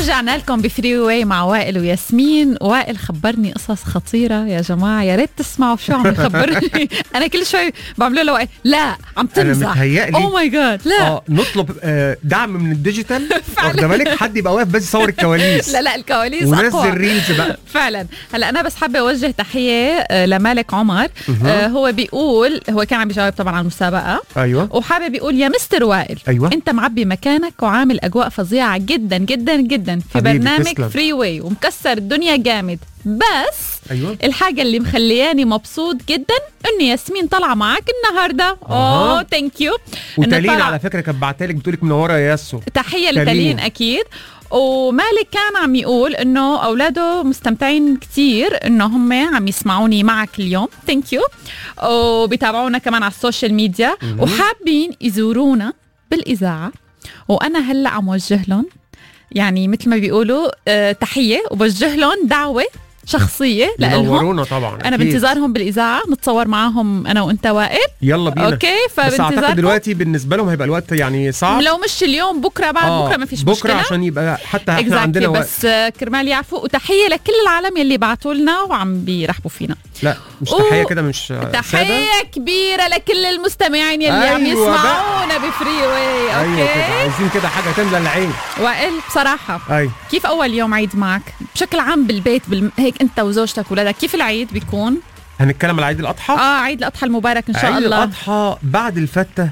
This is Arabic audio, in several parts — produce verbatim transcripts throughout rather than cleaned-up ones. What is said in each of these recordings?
ورجعنا لكم بفري واي مع وائل وياسمين. وائل خبرني قصص خطيرة يا جماعة، يا ريت تسمعوا شو عم يخبرني. أنا كل شوي بعمله له وائل لا عم تمزح. أوه ماي جاد لا آه نطلب آه دعم من الديجيتال. واخده بالك حد يبقى واقف بس يصور الكواليس. لا لا الكواليس ونزل ريلز بقى فعلا. هلا أنا بس حابة أوجه تحية آه لمالك عمر. آه هو بيقول، هو كان عم بيجاوب طبعا على المسابقة. أيوة. وحابب يقول يا مستر وائل أيوة. أنت معبي مكانك وعامل أجواء فظيعة جدا جدا جدا في برنامج فري واي ومكسر الدنيا جامد. بس أيوة. الحاجة اللي مخلياني مبسوط جدا إن ياسمين طالعة معك النهاردة. أوه ثانك يو. وتالين على فكرة كانت بعتلك بتقولك منورة يا ياسو. تحية لتالين أكيد. ومالك كان عم يقول إنه أولاده مستمتعين كتير إنه هم عم يسمعوني معك اليوم. ثانك يو. وبيتابعونا كمان على السوشيال ميديا وحابين يزورونا بالإذاعة. وأنا هلأ عم وجه لهم يعني مثل ما بيقولوا أه تحية وبوجه لهم دعوة شخصية لهم طبعا. أنا بانتظارهم بالإذاعة نتصور معاهم أنا وأنت وائل. يلا بينا. أوكي بس أعتقد دلوقتي بالنسبة لهم هيبقى الوقت يعني صعب. لو مش اليوم بكرة بعد آه بكرة ما فيش بكرة مشكلة. بكرة عشان يبقى حتى احنا exactly. عندنا وقت. بس كرمال يعرفوا. وتحية لكل العالم يلي بعتوا لنا وعم بيرحبوا فينا. لا مش تحية كده مش تحية سادة. كبيرة لكل المستمعين يلي أيوة عم يسمعونا بفري واي. أوكي أيوة كده عايزين كده حاجة تملى العين. وائل بصراحة أيوة. كيف أول يوم عيد معك بشكل عام بالبيت بال... هيك أنت وزوجتك ولادك كيف العيد بيكون؟ هنتكلم على عيد الأضحى. آه عيد الأضحى المبارك إن شاء عيد الله. عيد الأضحى بعد الفتة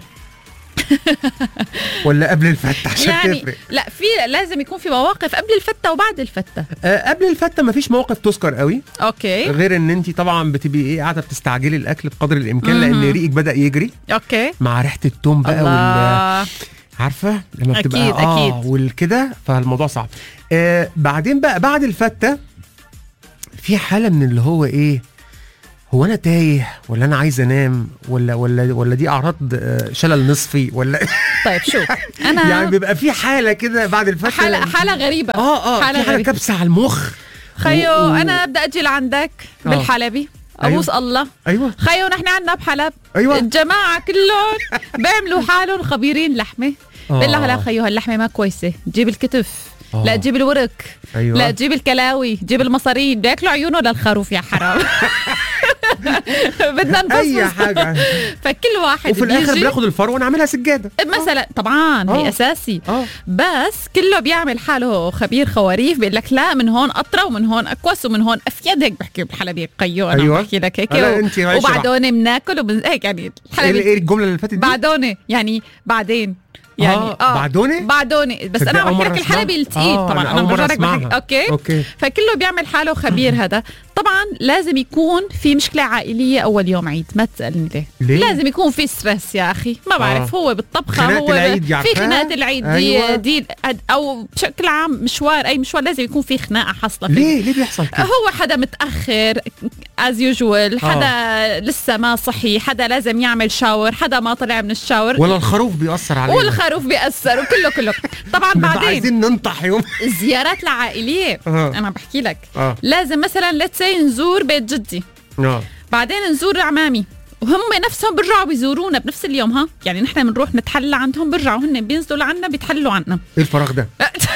ولا قبل الفتة عشان يعني تفرق؟ لا في لازم يكون في مواقف قبل الفتة وبعد الفتة. آه قبل الفتة ما فيش مواقف تذكر قوي. اوكي. غير ان انت طبعا بتبقي ايه قاعده بتستعجلي الاكل بقدر الامكان لان ريقك بدا يجري. اوكي. مع ريحه التوم بقى وال عارفه لما بتبقى أكيد اه أكيد. والكده فالموضوع صعب. آه بعدين بقى بعد الفتة في حاله من اللي هو ايه، هو انا تايه ولا انا عايز انام ولا ولا ولا دي اعراض شلل نصفي ولا طيب شوف انا يعني بيبقى في حاله كده بعد الفتره حاله حاله غريبه. اه اه حاله, حالة كبسه على المخ. خيو و... انا بدي اجي لعندك بالحلبي ابوس أيوة. الله. ايوه خيو نحن عندنا بحلب أيوة. الجماعه كلهم بيعملوا حالهم خبيرين لحمه. بقول لها لا خيو هاللحمه ما كويسه، جيب الكتف. آه. لا تجيب الورك. أيوة. لا تجيب الكلاوي، جيب المصارين. بياكلوا عيونه للخروف يا حرام. بدنا نفصل اي حاجه. فكل واحد وفي الاخر بناخد الفروه ونعملها سجاده مثلا. طبعا هي اساسي. أوه. بس كله بيعمل حاله خبير خواريف بيقول لك لا من هون اطرى ومن هون اكوس ومن هون افيد. هيك بحكي بالحلبي قيو انا. أيوة. بحكي لك هيك و... وبعدوني بناكل وبن... هيك يعني الحلبي. ايه الجمله اللي فاتت دي؟ بعدوني يعني بعدين يعني اه, آه بعدوني بعدوني بس انا بحكي لك الحلبي الثقيل. آه طبعا انا بجربك بحكي أوكي. اوكي فكله بيعمل حاله خبير. هذا طبعا لازم يكون في مشكله عائليه اول يوم عيد. ما تسالني ليه, ليه؟ لازم يكون في ستريس يا اخي. ما بعرف. آه. هو بالطبخه هو العيد في خناقه العيد دي, أيوة. دي او بشكل عام مشوار اي مشوار لازم يكون في خناقه حاصله. ليه ليه بيحصل كده؟ هو حدا متاخر از يوجوال، حدا آه. لسه ما صحي، حدا لازم يعمل شاور، حدا ما طلع من الشاور، ولا الخروف بيأثر عليه، والخروف بيأثر وكله كله طبعا. بعدين عايزين ننطح يوم الزيارات العائليه. آه. انا بحكي لك آه. لازم مثلا لتسي نزور بيت جدي. آه. بعدين نزور عمامي وهم نفسهم بيرجعوا بيزورونا بنفس اليوم. ها يعني نحن بنروح نتحلى عندهم بيرجعوا هن بينزلوا لعنا بيتحلوا عنا. ايه الفراغ ده؟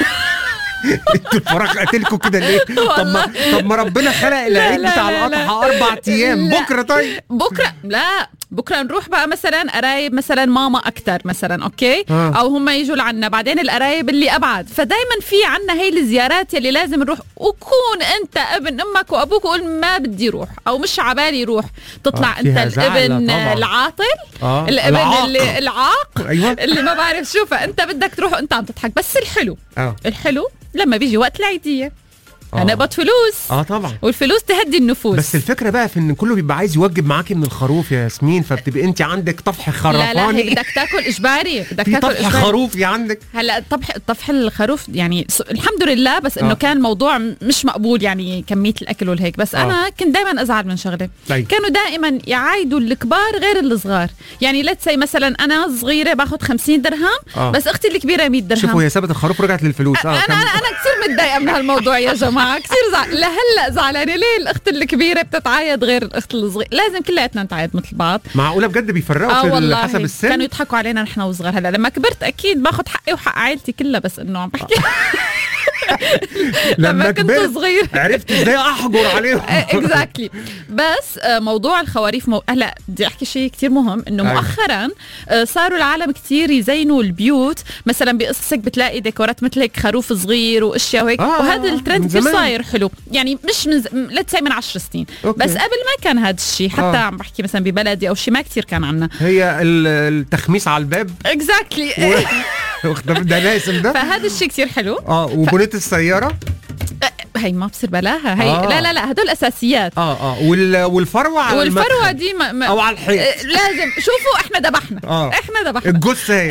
انتوا الفراغ قاتلكم كده ليه؟ طب ما طب ما ربنا خلق العيد بتاع الأضحى اربع ايام. بكره طيب بكره لا بكره نروح بقى مثلا قرايب مثلا ماما اكتر مثلا. اوكي آه. او هم يجوا لعنا. بعدين القرايب اللي ابعد. فدايما في عنا هي الزيارات اللي لازم نروح. وكون انت ابن امك وابوك وقول ما بدي روح او مش عبالي روح. تطلع آه. انت الابن العاطل آه. الابن العاق. اللي العاق أيوة. اللي ما بعرف شو. فانت بدك تروح وانت عم تضحك. بس الحلو آه. الحلو لما بيجي وقت العيديه هنقبض فلوس. اه طبعا. والفلوس تهدي النفوس. بس الفكره بقى في ان كله بيبقى عايز يوجب معاكي من الخروف يا ياسمين. فبتبقى انت عندك طفح خرفاني. لا لا هيك بدك تاكل اجباري. بدك تاكل طفح إجباري. خروفي عندك. هلا طفح طفح الخروف يعني الحمد لله. بس انه آه. كان موضوع مش مقبول يعني كميه الاكل والهيك. بس آه. انا كنت دائما ازعل من شغله. طيب. كانوا دائما يعايدوا الكبار غير الصغار. يعني لا تسي مثلا انا صغيره باخذ خمسين درهم آه. بس اختي الكبيره مية درهم. شوفوا هي سابت الخروف رجعت للفلوس. آه. انا كان... انا انا كثير متضايقه من هالموضوع يا جماعه. كثير زعل. لهلا زعلانه ليه الاخت الكبيره بتتعايد غير الاخت الصغيره. لازم كلياتنا نتعايد مثل بعض. معقوله بجد بيفرقوا آه في حسب السن؟ كانوا يضحكوا علينا نحن وصغار. هلا لما كبرت اكيد باخذ حقي وحق عائلتي كلها. بس انه عم بحكي لما كنت صغير عرفت ازاي احجر عليهم. اكزاكتلي. بس موضوع الخواريف مو... هلا بدي احكي شيء كتير مهم، انه مؤخرا صاروا العالم كتير يزينوا البيوت، مثلا بقصصك بتلاقي ديكورات مثل هيك خروف صغير واشياء وهيك، آه وهذا الترند كتير صاير حلو، يعني مش من ز... لا تسي من عشر سنين أوكي. بس قبل ما كان هذا الشيء، حتى عم آه. بحكي مثلا ببلدي او شيء ما كتير كان عنا هي التخميس على الباب اكزاكتلي ده ناسم ده. فهذا الشيء كتير حلو. اه وبنيت السياره هي ما بصير بلاها هي. آه. لا لا لا هدول اساسيات. اه اه وال... والفروه على والفروه دي ما... ما... او على الحيط لازم. شوفوا احنا ذبحنا آه. احنا ذبحنا الجثه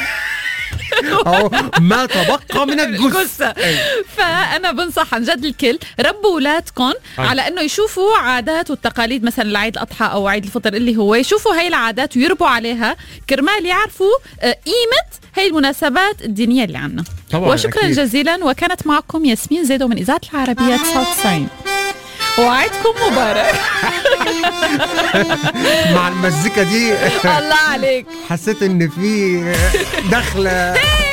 أو ما تبقى من الجثة. فأنا بنصح عن جد الكل ربوا أولادكم على أنه يشوفوا عادات والتقاليد، مثلا لعيد الأضحى أو عيد الفطر اللي هو يشوفوا هاي العادات ويربوا عليها كرمال يعرفوا قيمة هاي المناسبات الدينية اللي عنا. وشكرا أكيد. جزيلا. وكانت معكم ياسمين زيدو من إذاعة العربية تسعة وتسعين. وعيدكم مبارك. مع المزيكا دي الله عليك، حسيت ان في دخلة